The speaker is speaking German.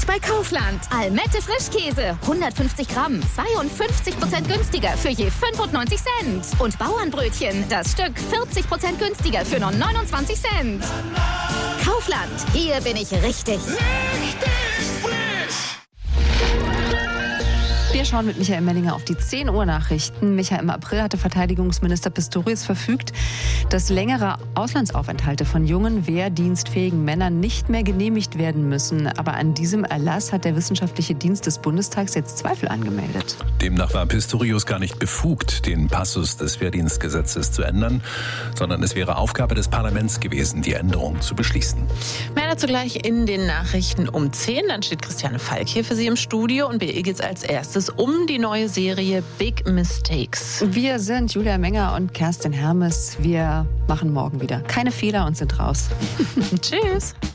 Jetzt bei Kaufland. Almette Frischkäse. 150 Gramm. 52% günstiger für je 95 Cent. Und Bauernbrötchen. Das Stück 40% günstiger für nur 29 Cent. Kaufland. Hier bin ich richtig. Wir schauen mit Michael Mellinger auf die 10 Uhr Nachrichten. Michael, im April hatte Verteidigungsminister Pistorius verfügt, dass längere Auslandsaufenthalte von jungen, wehrdienstfähigen Männern nicht mehr genehmigt werden müssen. Aber an diesem Erlass hat der Wissenschaftliche Dienst des Bundestags jetzt Zweifel angemeldet. Demnach war Pistorius gar nicht befugt, den Passus des Wehrdienstgesetzes zu ändern, sondern es wäre Aufgabe des Parlaments gewesen, die Änderung zu beschließen. Mehr dazu gleich in den Nachrichten um 10. Dann steht Christiane Falk hier für Sie im Studio und bei ihr geht es als erstes um die neue Serie Big Mistakes. Wir sind Julia Menger und Kerstin Hermes. Wir machen morgen wieder keine Fehler und sind raus. Tschüss.